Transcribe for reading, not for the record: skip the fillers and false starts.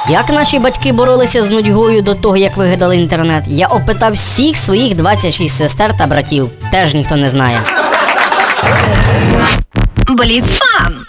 Як наші батьки боролися з нудьгою до того, як вигадали інтернет, я опитав всіх своїх 26 сестер та братів. Теж ніхто не знає. Бліцфан.